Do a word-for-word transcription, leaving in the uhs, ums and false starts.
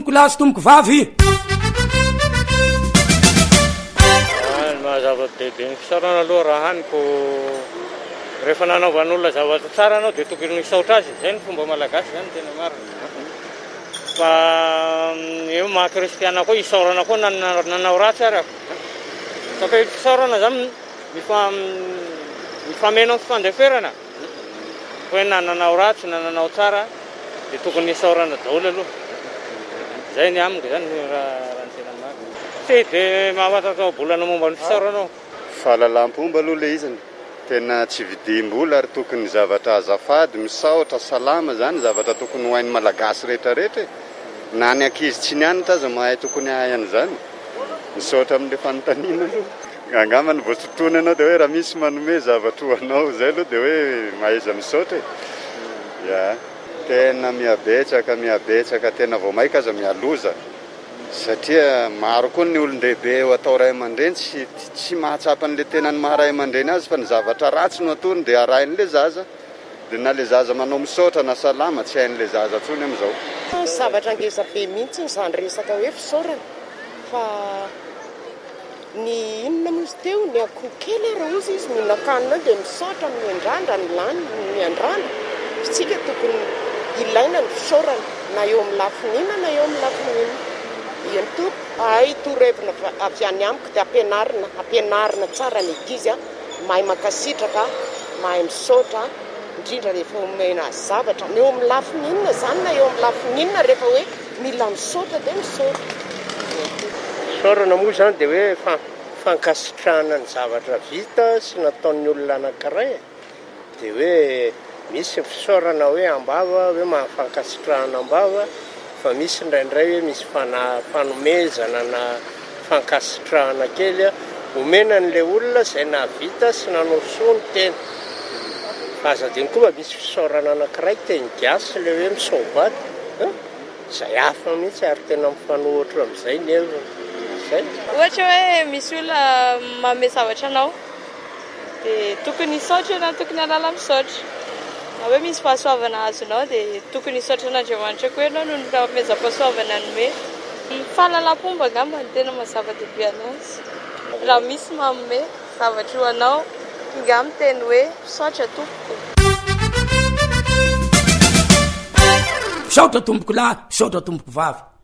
tomboko lahy sy tomboko vavy. Mahazava-dehibe ny fisaorana aloha raha haniko rehefa nanaovan'olona zavatra tsara anao dia tokony misaotra azy. Izay ny fomba malagasy zany tena marina. Fa eo maha-kristiana koa isaorana koa nanao ratsy ary ako. Saka fisaorana zany mifameno fifandeferana. Hoe na nanao ratsy na nanao tsara dia tokony isaorana daholo aloha. Zay ny amiko zany raha ny tena marina. Tsy dia mahafantatao bolana momba ny fisaoranao. Fahalalam-pomba aloha le izany. Tena tsy vidim-bola ary tokony zavatra azafady, misaotra, salama zany zavatra tokony ho hain'ny malagasy rehetrarehetra. Na ny ankizy tsy nianatra aza mahay tokony hahay an'izany. Misaotra amin'ilay fanontaniana aloha. Angamba ny voatsotrona anao dia hoe raha misy manome zavatra ho anao zay aloha dia hoe mahaiza misaotra. Ya, tena mihabetsaka, mihabetsaka, tena vao maika aza mialoza. Satria maro koa ny olon-dehibe eo atao ray aman-dreny tsy, tsy mahatsapa an'ilay tena ny maha ray aman-dreny azy fa ny zavatra ratsy no ataony dia arahin'ilay zaza. Dia na ilay zaza manao misaotra na salama tsy hain'ilay zaza tsony amin'izao. Zavatra ngeza be mihitsy izany resaka hoe fisaorana. Fa ny inona mozy teo ny akoho kely raha ozy izy mihinan-kanina dia misaotra miandrandra ny lany miandrandra. Tsika tokony ilaina ny fisaorana na eo amin'ny lafinina na eo amin'ny lafinina. Iany to ay torevina avy any amiko dia ampianarina ampianarina tsara ny ankizy mahay makasitraka, mahay misaotra indrindra rehefa omena zavatra. Eo amin'ny lafinina zany na eo amin'ny lafinina rehefa hoe mila misaotra dia misaotra. Fisaorana moa zany dia hoe fankasitrahana ny zavatra vita sy nataon'ny olona anankiray. Dia hoe misy fisaorana hoe ambava hoe mahafankasitrahana ambava. Fa misy indraindray hoe misy fanomezana na fankasitrahana kely omena n'ilay olona izay nahavita sy nanao soa ny tena. Fa aza adiny koa misy fisaorana anankiray teny gasy ilay hoe misaobaty. Izay hafa mihitsy ary tena mifanohitra amin'izay ny heviny. Zay. Ohatra hoe misy olona manome zavatra anao dia tokony hisaotra na tokony halala misaotra. Na hoe misy fahasoavana azonao dia tokony hisaotra an'Andriamanitra koa ianao noho ny fanomezam-pahasoavana anome. Ny fahalalam-pomba angamba ny tena mazava-dehibe anazy. Raha misy manome zavatra ho anao, tonga amin'ny teny hoe misaotra tompoko. Misaotra tomboko lahy, misaotra tomboko vavy.